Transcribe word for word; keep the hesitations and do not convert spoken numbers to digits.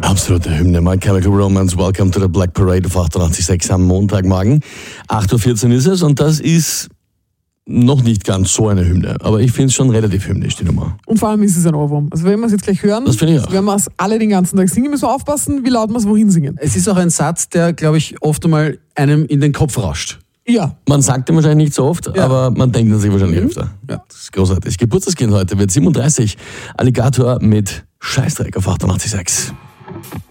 Absolute Hymne. My Chemical Romance, Welcome to the Black Parade auf achtundachtzig Komma sechs am Montagmorgen. acht Uhr vierzehn ist es und das ist noch nicht ganz so eine Hymne, aber ich finde es schon relativ hymnisch, die Nummer. Und vor allem ist es ein Ohrwurm. Also wenn wir es jetzt gleich hören, das finde ich auch. Wenn wir es alle den ganzen Tag singen, müssen wir aufpassen, wie laut wir es wohin singen. Es ist auch ein Satz, der, glaube ich, oft einmal einem in den Kopf rauscht. Ja. Man sagt ihn wahrscheinlich nicht so oft, ja. aber man denkt an sich wahrscheinlich mhm. öfter. Ja. Das ist großartig. Geburtstagskind heute wird siebenunddreißig. Alligator mit Scheißdreck auf achtundachtzig Komma sechs.